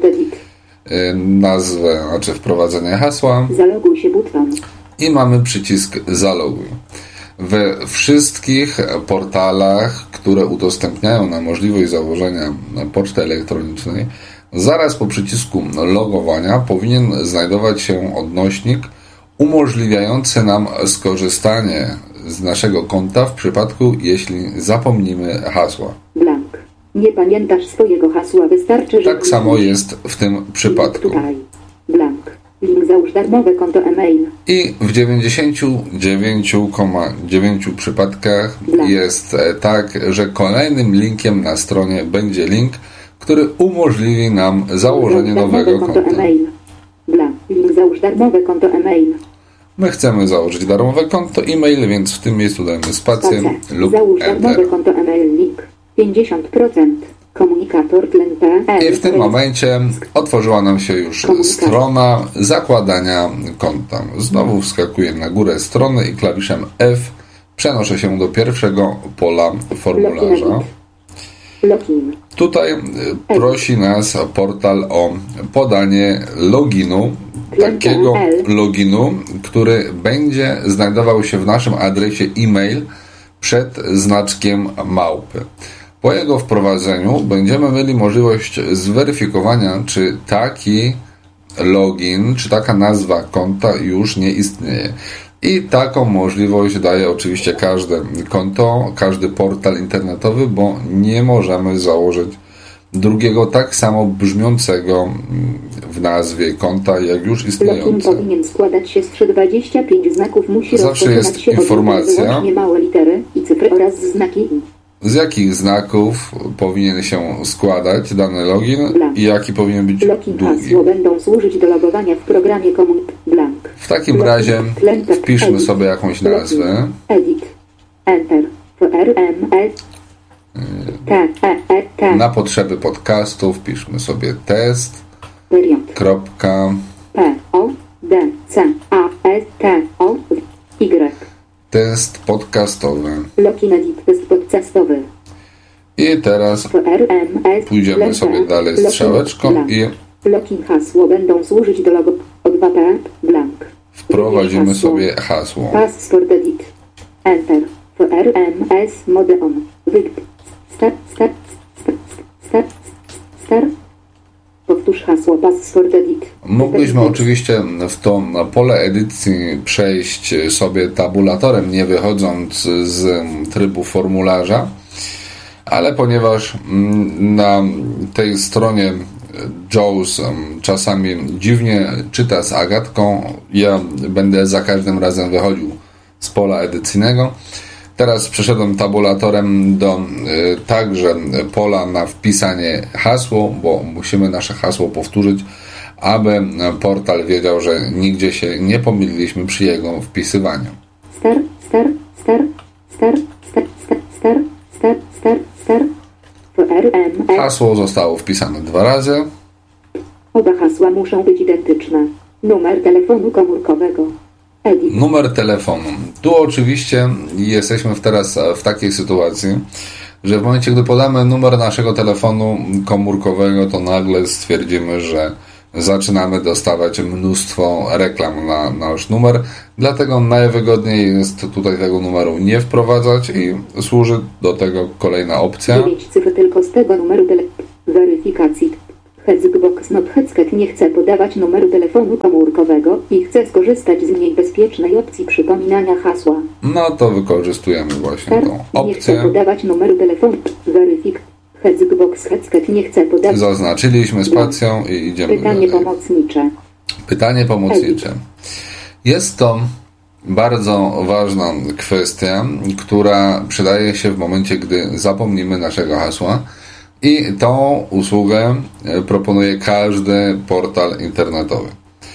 nazwę, znaczy wprowadzenie hasła. Zaloguj się button. I mamy przycisk zaloguj. We wszystkich portalach, które udostępniają nam możliwość założenia poczty elektronicznej, zaraz po przycisku logowania powinien znajdować się odnośnik umożliwiający nam skorzystanie z naszego konta w przypadku, jeśli zapomnimy hasła. Blank. Nie pamiętasz swojego hasła, wystarczy, że... Tak samo jest w tym przypadku. Tutaj. Blank. Link załóż darmowe konto e-mail. I w dziewięćdziesiąt dziewięć przecinek dziewięć przypadkach Blank. jest tak, że kolejnym linkiem na stronie będzie link, który umożliwi nam założenie nowego konta. E-mail. Blank. Link załóż darmowe konto e-mail. My chcemy założyć darmowe konto e-mail, więc w tym miejscu dajemy spację Spacja. lub Załóż Enter. darmowe konto e-mail link. pięćdziesiąt procent. Komunikator tlen P L. I w tym momencie otworzyła nam się już strona zakładania konta. Znowu wskakuję na górę strony i klawiszem F przenoszę się do pierwszego pola formularza. Login. Tutaj prosi nas portal o podanie loginu, takiego loginu, który będzie znajdował się w naszym adresie e-mail przed znaczkiem małpy. Po jego wprowadzeniu będziemy mieli możliwość zweryfikowania, czy taki login, czy taka nazwa konta już nie istnieje. I taką możliwość daje oczywiście każde konto, każdy portal internetowy, bo nie możemy założyć drugiego tak samo brzmiącego w nazwie konta, jak już istniejące. Login powinien składać się z dwudziestu pięciu znaków. Musi Zawsze jest się informacja, od małe litery i cyfry oraz znaki. z jakich znaków powinien się składać dany login Blank. i jaki powinien być Login długi. hasło będą służyć do logowania w programie Komunik. Blank. W takim Login. razie Tlen P- wpiszmy edit. sobie jakąś nazwę. Login. Edit. Enter. R M E T E E T. Na potrzeby podcastu wpiszmy sobie test. Period. Kropka, P O D C A S T O Y. test podcastowy. Login edit test podcastowy. I teraz R M S. pójdziemy sobie dalej strzałeczką i Login hasło będą służyć do logo o dwa P blank. wprowadzimy Hasło. sobie hasło. Password edit. Enter. R M S mode on. Wygt. Start, start, start, start, start. Powtórz hasło password edit. Mogliśmy oczywiście w to pole edycji przejść sobie tabulatorem, nie wychodząc z trybu formularza, ale ponieważ na tej stronie JAWS czasami dziwnie czyta z Agatką, ja będę za każdym razem wychodził z pola edycyjnego. Teraz przeszedłem tabulatorem do y, także pola na wpisanie hasło, bo musimy nasze hasło powtórzyć, aby portal wiedział, że nigdzie się nie pomyliliśmy przy jego wpisywaniu. Star, star, star, star, star, star, star, star, star, star. R M S. Hasło zostało wpisane dwa razy. Oba hasła muszą być identyczne. Numer telefonu komórkowego. Edit. Numer telefonu. Tu oczywiście jesteśmy teraz w takiej sytuacji, że w momencie, gdy podamy numer naszego telefonu komórkowego, to nagle stwierdzimy, że zaczynamy dostawać mnóstwo reklam na nasz numer, dlatego najwygodniej jest tutaj tego numeru nie wprowadzać i służy do tego kolejna opcja. dziewięć cyfr tylko z tego numeru tele... weryfikacji. Hexbox not Hexket nie chce podawać numeru telefonu komórkowego i chce skorzystać z mniej bezpiecznej opcji przypominania hasła. No to wykorzystujemy właśnie Kart tą nie chce opcję. podawać numeru telefonu. Weryfik. Hexbox Hexket nie chce podawać. Zaznaczyliśmy spacją i idziemy Pytanie dalej. pomocnicze. Pytanie pomocnicze. Jest to bardzo ważna kwestia, która przydaje się w momencie, gdy zapomnimy naszego hasła. I tą usługę proponuje każdy portal internetowy.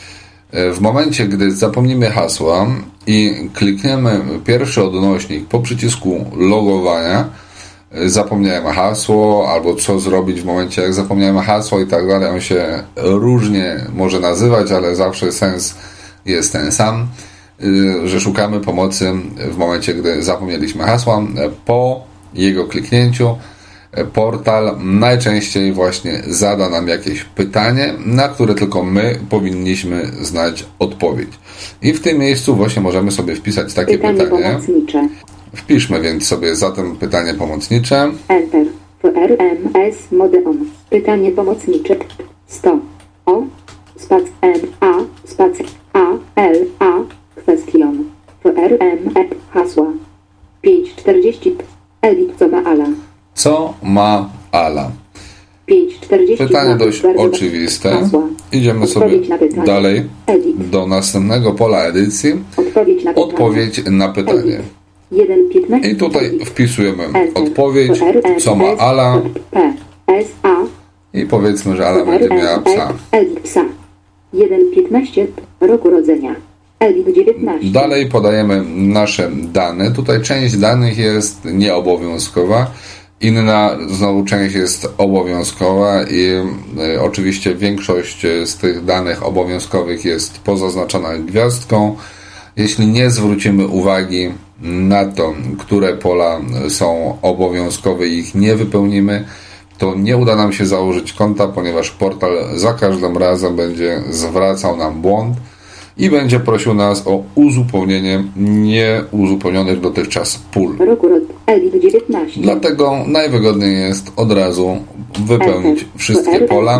W momencie, gdy zapomnimy hasła i klikniemy pierwszy odnośnik po przycisku logowania, zapomniałem hasło, albo co zrobić w momencie, jak zapomniałem hasło i tak dalej, on się różnie może nazywać, ale zawsze sens jest ten sam, że szukamy pomocy w momencie, gdy zapomnieliśmy hasła. Po jego kliknięciu portal najczęściej właśnie zada nam jakieś pytanie, na które tylko my powinniśmy znać odpowiedź. I w tym miejscu właśnie możemy sobie wpisać takie Pytanie pytanie. pomocnicze. Wpiszmy więc sobie zatem pytanie pomocnicze. Enter. R M S Modeon. Pytanie pomocnicze. sto. O. Spac M A. Spac A. L A. Kwestion. R M E. Hasła. pięć czterdzieści. Edit co ma Ala. Co ma Ala? pięć czterdzieści. Pytanie dość oczywiste. Hasła. Idziemy sobie Odpowiedź na pytanie. dalej Edit. do następnego pola edycji. Odpowiedź na pytanie. Odpowiedź na pytanie. Edit. jeden piętnaście. I tutaj wpisujemy Enter. odpowiedź, co ma Ala, P. S A. i powiedzmy, że Ala będzie miała psa. Edit psa. jeden piętnaście. Roku urodzenia. Edit dziewiętnaście. Dalej podajemy nasze dane. Tutaj część danych jest nieobowiązkowa, inna znowu część jest obowiązkowa i y, oczywiście większość z tych danych obowiązkowych jest pozaznaczona gwiazdką. Jeśli nie zwrócimy uwagi na to, które pola są obowiązkowe i ich nie wypełnimy, to nie uda nam się założyć konta, ponieważ portal za każdym razem będzie zwracał nam błąd i będzie prosił nas o uzupełnienie nieuzupełnionych dotychczas pól. Roku Edit dziewiętnaście. Dlatego najwygodniej jest od razu wypełnić wszystkie pola.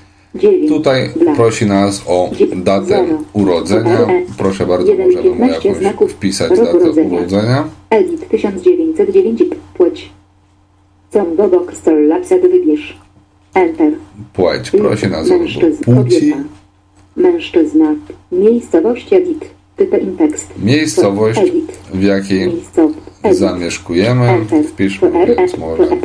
Tutaj prosi nas o datę urodzenia. Proszę bardzo, możemy mu jakoś wpisać datę urodzenia. Edit tysiąc dziewięćset dziewięć. Płeć. Box Lapsed wybierz. Enter. Płeć. Prosi nas o Mężczyzn, płci. kobieta. Mężczyzna. Miejscowość Edit. Typ in tekst. Miejscowość, Edit. w jakiej Miejsco. Edit. zamieszkujemy. Enter. Wpiszmy więc może Y.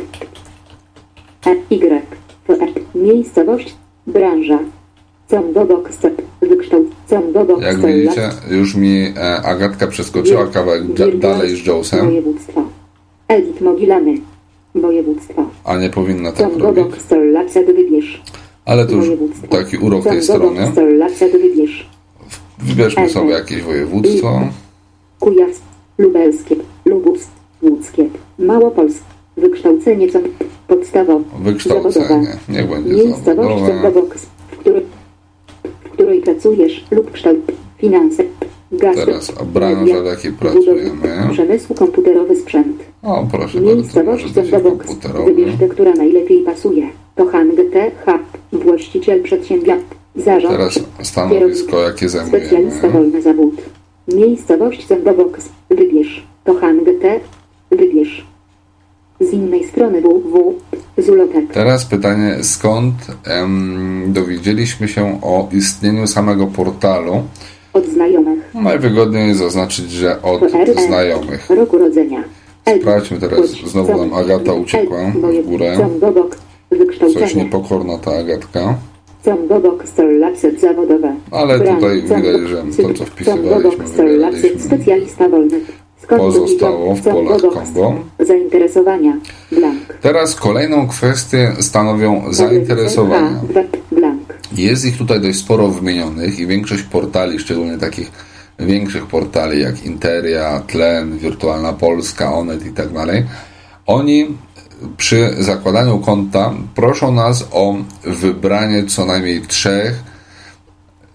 Miejscowość. Branża. Box. Wykształt. Box. Jak widzicie, już mi e, Agatka przeskoczyła kawałek da- dalej z Jonesem, Województwo. Edit Mogilany. Województwo. a nie powinna tak robić. Box. Lapsed wybierz. Ale to już Województwo. taki urok tej strony. Lapsed wybierz. Wybierzmy sobie jakieś województwo. Kujawskie, Lubelskie, Lubus, Łódzkie, Małopolskie. Wykształcenie co podstawowe. Wykształcenie. Niech będzie Miejscowość zawodowe. Box, w której, w której pracujesz lub kształt finanse. Gastro, Teraz branża, w jakiej pracujemy. Przemysł komputerowy sprzęt. O, proszę bardzo, może Miejscowość być Box. komputerowy. Wybierz tę, która najlepiej pasuje. To Hang T H, właściciel przedsiębiorstwa. Zarząd. Teraz stanowisko, jakie Specjalista zajmujemy. wolny zawód. Miejscowość Box. Wybierz. To Hang T. Wybierz. Z innej strony www. Zulotek. Teraz pytanie, skąd em, dowiedzieliśmy się o istnieniu samego portalu? Od znajomych. Najwygodniej jest zaznaczyć, że od znajomych. Rok urodzenia. Edit. Sprawdźmy teraz, Płeć. znowu nam Agata uciekła w górę. Box. Coś Wykształcenie. niepokorna ta Agatka. Box. Lapsed zawodowe. Ale Brand. tutaj widać, że to, co wpisywaliśmy, Box. wybieraliśmy. Specjalista wolny. Skąd Pozostało w dowiedział? polach Box. combo. Zainteresowania. Blank. Teraz kolejną kwestię stanowią zainteresowania. A, blank. Jest ich tutaj dość sporo wymienionych i większość portali, szczególnie takich większych portali jak Interia, Tlen, Wirtualna Polska, Onet i tak dalej, oni przy zakładaniu konta proszą nas o wybranie co najmniej trzech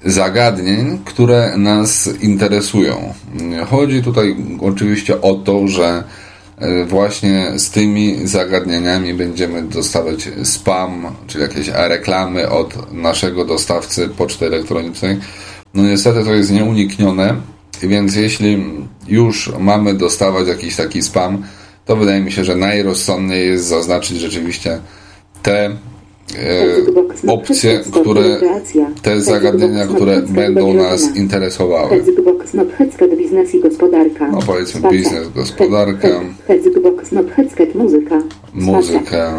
zagadnień, które nas interesują. Chodzi tutaj oczywiście o to, że właśnie z tymi zagadnieniami będziemy dostawać spam, czyli jakieś reklamy od naszego dostawcy poczty elektronicznej. No niestety to jest nieuniknione, więc jeśli już mamy dostawać jakiś taki spam, to wydaje mi się, że najrozsądniej jest zaznaczyć rzeczywiście te e, opcje, które, te zagadnienia, które będą nas interesowały. No powiedzmy biznes, gospodarka, muzyka,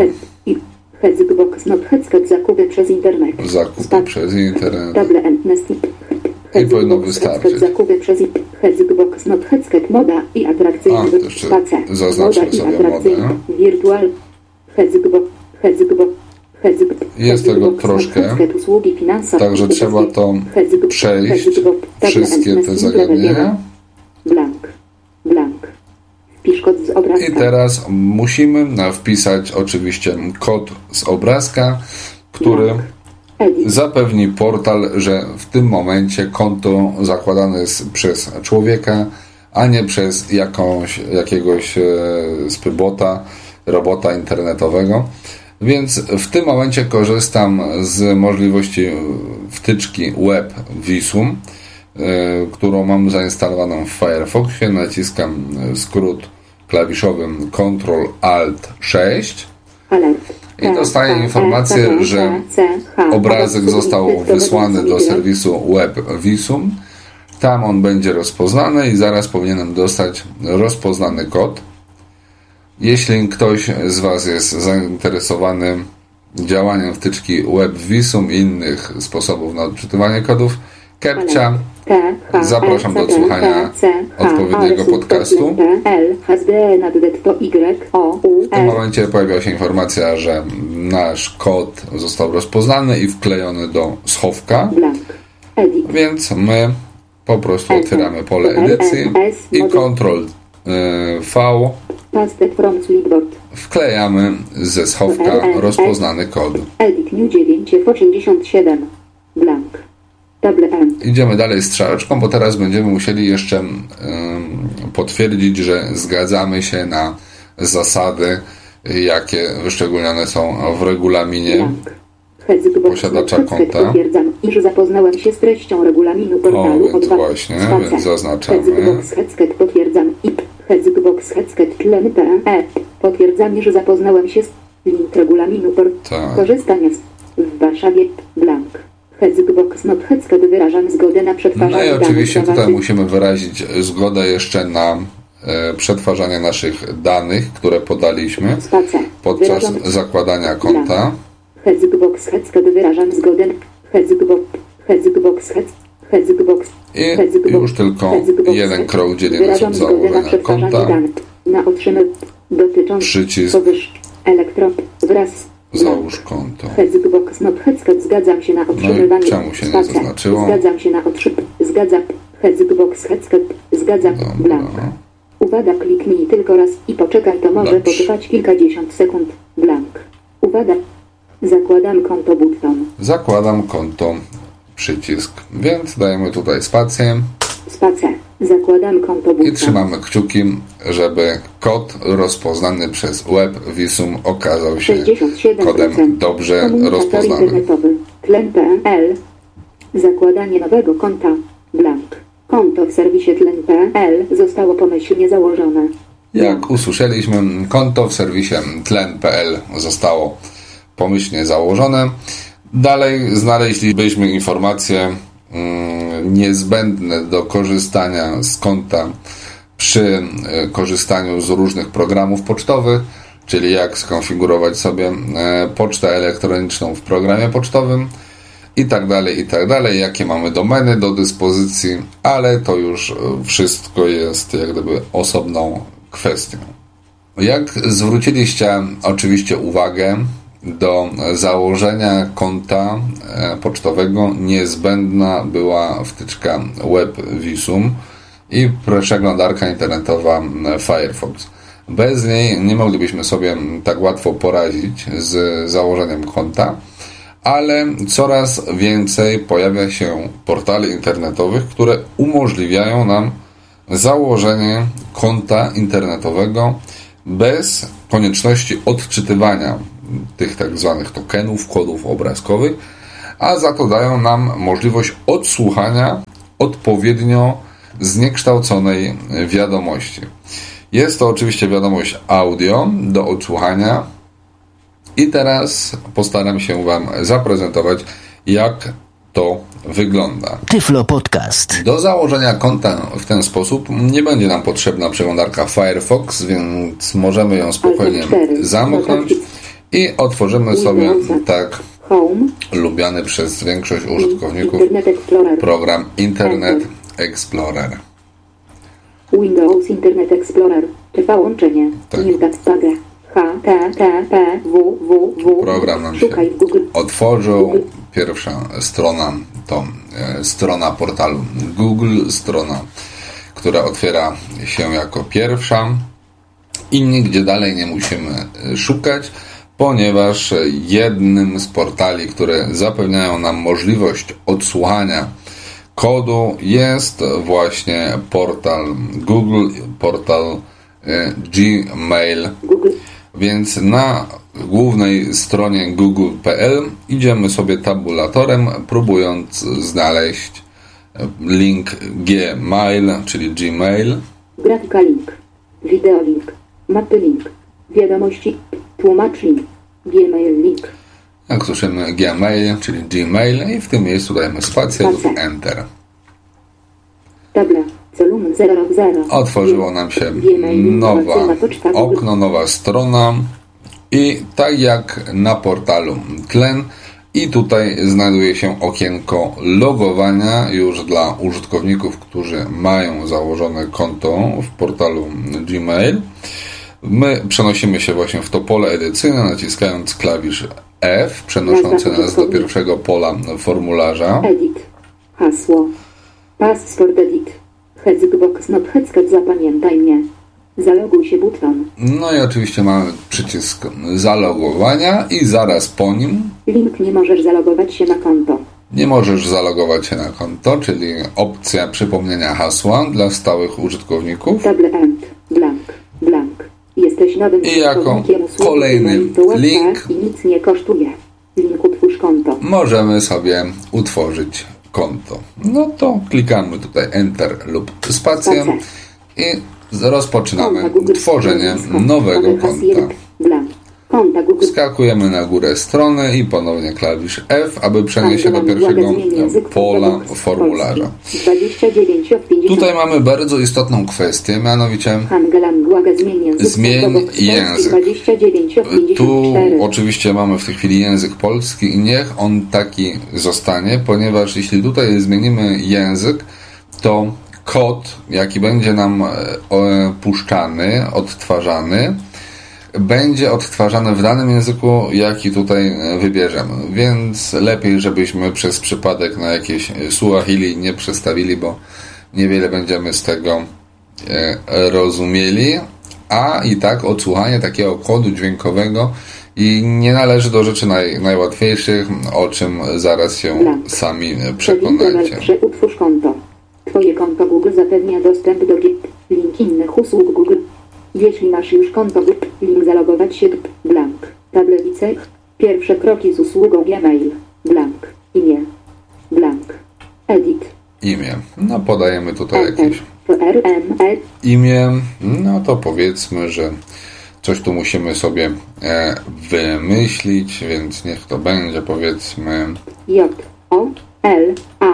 zakupy przez internet, zakupy przez internet i powinno wystarczyć. Zakupy przez internet, moda i atrakcyjne spacer. Zaznaczmy sobie modę. Wirtual, jest tego troszkę, także trzeba to przejść, wszystkie te zagadnienia. Blank, blank. Wpisz kod z obrazka. I teraz musimy wpisać oczywiście kod z obrazka, który zapewni portal, że w tym momencie konto zakładane jest przez człowieka, a nie przez jakąś, jakiegoś spybota, robota internetowego. Więc w tym momencie korzystam z możliwości wtyczki Web Visum, którą mam zainstalowaną w Firefoxie. Naciskam skrót klawiszowym kontrol alt sześć i dostaję informację, że obrazek został wysłany do serwisu Web Visum. Tam on będzie rozpoznany i zaraz powinienem dostać rozpoznany kod. Jeśli ktoś z Was jest zainteresowany działaniem wtyczki Web Visum i innych sposobów na odczytywanie kodów, Kepcia, zapraszam do odsłuchania odpowiedniego podcastu. W tym momencie pojawia się informacja, że nasz kod został rozpoznany i wklejony do schowka, więc my po prostu otwieramy pole edycji i kontrol V wklejamy ze schowka rozpoznany kod. Edit New dziewięć F osiemdziesiąt siedem blank. Idziemy dalej strzałeczką, bo teraz będziemy musieli jeszcze um, potwierdzić, że zgadzamy się na zasady, jakie wyszczególnione są w regulaminie posiadacza konta. Potwierdzam, iż zapoznałem się z treścią regulaminu portalu. O, więc właśnie, więc zaznaczamy. Potwierdzam i Hexbox Headset tlen P E. Potwierdzam, że zapoznałem się z link regulaminu portalu. Korzystania z w Warszawie blank. Hexbox not Headset wyrażam zgodę na przetwarzanie. No i oczywiście tutaj musimy wyrazić zgodę jeszcze na e, przetwarzanie naszych danych, które podaliśmy podczas zakładania konta. Hexbox Headset wyrażam zgodę. Hexbox Hexbox Hexbox I już tylko jeden krok dzieli nas od założenia konta. Na otrzymywanie dotyczący przycisk elektron wraz załóż konto. Hexbox not Headset zgadzam się na otrzymywanie. No i czemu się nie zaznaczyło? Zgadzam się na otrzymywanie. Zgadzam. Hexbox Headset zgadzam. Blank. Uwaga, kliknij tylko raz i poczekaj, to może Dobrze. potrwać kilkadziesiąt sekund. Blank. Uwaga. Zakładam konto button. Zakładam konto przycisk, więc dajemy tutaj spację. Spację. Zakładam konto button. I trzymamy kciuki, żeby kod rozpoznany przez Web Visum okazał się kodem dobrze rozpoznanym. Tlen P L. Zakładanie nowego konta. Blank. Konto w serwisie tlen P L zostało pomyślnie założone. Jak usłyszeliśmy, konto w serwisie tlen kropka p l zostało pomyślnie założone. Dalej znaleźlibyśmy informacje mm, niezbędne do korzystania z konta przy y, korzystaniu z różnych programów pocztowych, czyli jak skonfigurować sobie y, pocztę elektroniczną w programie pocztowym i tak dalej, i tak dalej, jakie mamy domeny do dyspozycji, ale to już wszystko jest jak gdyby osobną kwestią. Jak zwróciliście oczywiście uwagę, do założenia konta pocztowego niezbędna była wtyczka Web Visum i przeglądarka internetowa Firefox. Bez niej nie moglibyśmy sobie tak łatwo poradzić z założeniem konta, ale coraz więcej pojawia się portali internetowych, które umożliwiają nam założenie konta internetowego bez konieczności odczytywania tych tak zwanych tokenów, kodów obrazkowych, a za to dają nam możliwość odsłuchania odpowiednio zniekształconej wiadomości. Jest to oczywiście wiadomość audio do odsłuchania i teraz postaram się Wam zaprezentować, jak to wygląda. Tyflo Podcast. Do założenia konta w ten sposób nie będzie nam potrzebna przeglądarka Firefox, więc możemy ją spokojnie zamknąć i otworzymy sobie tak lubiany przez większość użytkowników program Internet Explorer. Windows Internet Explorer. Trwa łączenie. Tak. H T T P W W W. Program nam się otworzył. Pierwsza strona to e, strona portalu Google, strona, która otwiera się jako pierwsza i nigdzie dalej nie musimy szukać, ponieważ jednym z portali, które zapewniają nam możliwość odsłuchania kodu, jest właśnie portal Google, portal e, Gmail. Więc na głównej stronie google kropka p l idziemy sobie tabulatorem, próbując znaleźć link Gmail, czyli Gmail. Grafika link, wideo link, mapy link, wiadomości, tłumacz link, Gmail link. Jak słyszymy Gmail, czyli Gmail i w tym miejscu dajemy spację lub Enter. Tabla. zero zero. Otworzyło nam się nowa okno, nowa strona i tak jak na portalu Tlen i tutaj znajduje się okienko logowania już dla użytkowników, którzy mają założone konto w portalu Gmail. My przenosimy się właśnie w to pole edycyjne, naciskając klawisz F, przenoszący nas do pierwszego pola formularza. Edit. Hasło. Password edit. Hexbox not hexket, zapamiętaj mnie. Zaloguj się button. No i oczywiście mamy przycisk zalogowania i zaraz po nim link nie możesz zalogować się na konto. Nie możesz zalogować się na konto, czyli opcja przypomnienia hasła dla stałych użytkowników. Table end, blank, blank. Jesteś nowym I jako kolejny link i nic nie kosztuje. Link utwórz konto. Możemy sobie utworzyć konto. No to klikamy tutaj Enter lub spację i rozpoczynamy tworzenie nowego konta. Wskakujemy na górę strony i ponownie klawisz F, aby przenieść się do pierwszego pola formularza. Tutaj mamy bardzo istotną kwestię, mianowicie zmień język. Tu oczywiście mamy w tej chwili język polski i niech on taki zostanie, ponieważ jeśli tutaj zmienimy język, to kod, jaki będzie nam puszczany, odtwarzany, będzie odtwarzany w danym języku, jaki tutaj wybierzemy. Więc lepiej, żebyśmy przez przypadek na jakieś Suahili nie przestawili, bo niewiele będziemy z tego rozumieli. A i tak odsłuchanie takiego kodu dźwiękowego i nie należy do rzeczy naj, najłatwiejszych, o czym zaraz się sami przekonacie. Utwórz konto. Twoje konto Google zapewnia dostęp do link innych usług Google. Jeśli masz już konto, link zalogować się, blank. Tablice, pierwsze kroki z usługą Gmail, blank. Imię, blank. Edit. Imię. No podajemy tutaj jakieś imię. No to powiedzmy, że coś tu musimy sobie e, wymyślić, więc niech to będzie, powiedzmy J O L A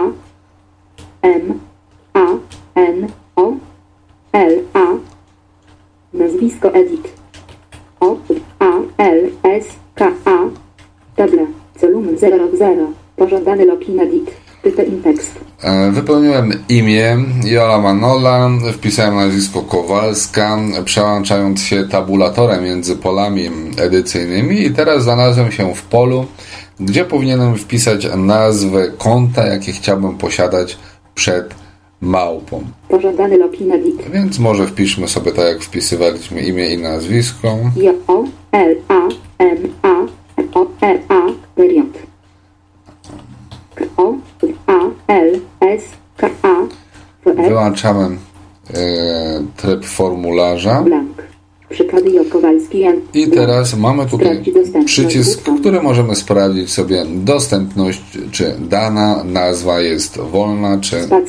M A N O L A. Nazwisko edit. O A L S K A. Tabla. Column zero zero. Pożądany login edit. Pyta tekst. Wypełniłem imię Jola Manola, wpisałem nazwisko Kowalska, przełączając się tabulatorem między polami edycyjnymi i teraz znalazłem się w polu, gdzie powinienem wpisać nazwę konta, jakie chciałbym posiadać przed małpą. Pożądany login edit. Więc może wpiszmy sobie tak, jak wpisywaliśmy imię i nazwisko. J O L A M A O R A period. O A L S K A W R Wyłączamy e, tryb formularza. blank. Przykłady J. Kowalski Jan. I teraz mamy tutaj Sprawdź dostępność przycisk, button. który możemy sprawdzić sobie dostępność, czy dana nazwa jest wolna, czy